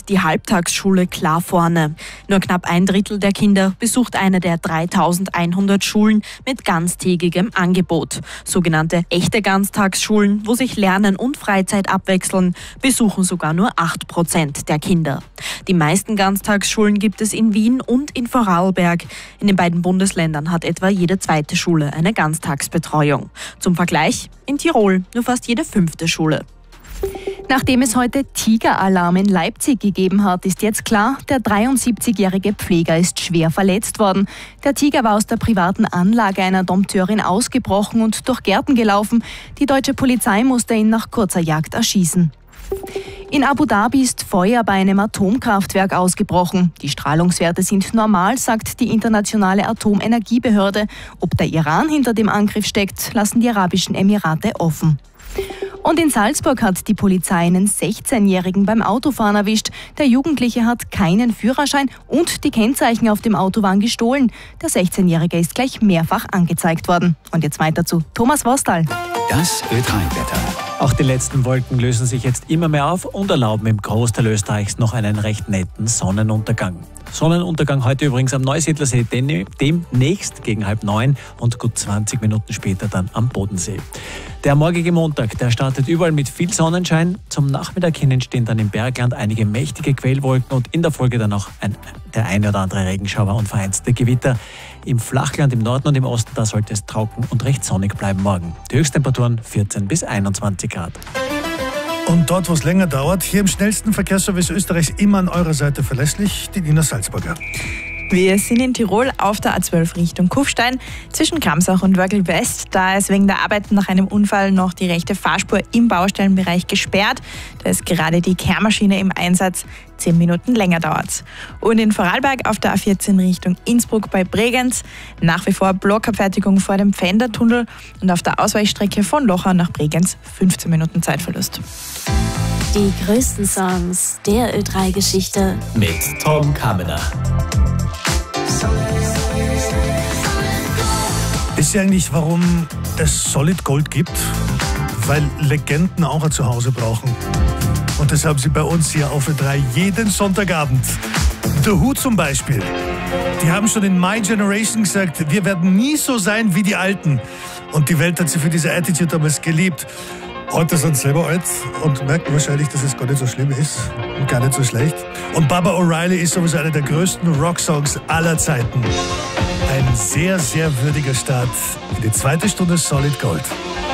liegt die Halbtagsschule klar vorne. Nur knapp 1/3 der Kinder besucht eine der 3100 Schulen mit ganztägigem Angebot. Sogenannte echte Ganztagsschulen, wo sich Lernen und Freizeit abwechseln, besuchen sogar nur 8% der Kinder. Die meisten Ganztagsschulen gibt es in Wien und in Vorarlberg. In den beiden Bundesländern hat etwa jede zweite Schule eine Ganztagsbetreuung. Zum Vergleich, in Tirol nur fast jede 5. Schule. Nachdem es heute Tigeralarm in Leipzig gegeben hat, ist jetzt klar, der 73-jährige Pfleger ist schwer verletzt worden. Der Tiger war aus der privaten Anlage einer Dompteurin ausgebrochen und durch Gärten gelaufen. Die deutsche Polizei musste ihn nach kurzer Jagd erschießen. In Abu Dhabi ist Feuer bei einem Atomkraftwerk ausgebrochen. Die Strahlungswerte sind normal, sagt die internationale Atomenergiebehörde. Ob der Iran hinter dem Angriff steckt, lassen die Arabischen Emirate offen. Und in Salzburg hat die Polizei einen 16-Jährigen beim Autofahren erwischt. Der Jugendliche hat keinen Führerschein und die Kennzeichen auf dem Auto waren gestohlen. Der 16-Jährige ist gleich mehrfach angezeigt worden. Und jetzt weiter zu Thomas Wostal. Das Ö3-Wetter. Auch die letzten Wolken lösen sich jetzt immer mehr auf und erlauben im Großteil Österreichs noch einen recht netten Sonnenuntergang. Sonnenuntergang heute übrigens am Neusiedlersee, demnächst gegen 8:30 und gut 20 Minuten später dann am Bodensee. Der morgige Montag, der startet überall mit viel Sonnenschein. Zum Nachmittag hin entstehen dann im Bergland einige mächtige Quellwolken und in der Folge dann auch der eine oder andere Regenschauer und vereinzelte Gewitter. Im Flachland im Norden und im Osten, da sollte es trocken und recht sonnig bleiben morgen. Die Höchsttemperaturen 14 bis 21 Grad. Und dort, wo es länger dauert, hier im schnellsten Verkehrsservice Österreichs immer an eurer Seite verlässlich, die Nina Salzburger. Wir sind in Tirol auf der A12 Richtung Kufstein zwischen Kramsach und Wörgl West. Da ist wegen der Arbeiten nach einem Unfall noch die rechte Fahrspur im Baustellenbereich gesperrt. Da ist gerade die Kehrmaschine im Einsatz. 10 Minuten länger dauert's. Und in Vorarlberg auf der A14 Richtung Innsbruck bei Bregenz nach wie vor Blockabfertigung vor dem Pfändertunnel und auf der Ausweichstrecke von Lochau nach Bregenz 15 Minuten Zeitverlust. Die größten Songs der Ö3-Geschichte Mit Tom Kamener. Wisst ihr eigentlich, warum es Solid Gold gibt? Weil Legenden auch ein Zuhause brauchen. Und das haben sie bei uns hier auf Ö3 jeden Sonntagabend. The Who zum Beispiel. Die haben schon in My Generation gesagt, wir werden nie so sein wie die Alten. Und die Welt hat sie für diese Attitude damals geliebt. Heute sind sie selber alt und merken wahrscheinlich, dass es gar nicht so schlimm ist und gar nicht so schlecht. Und Baba O'Reilly ist sowieso einer der größten Rocksongs aller Zeiten. Ein sehr, sehr würdiger Start in die zweite Stunde Solid Gold.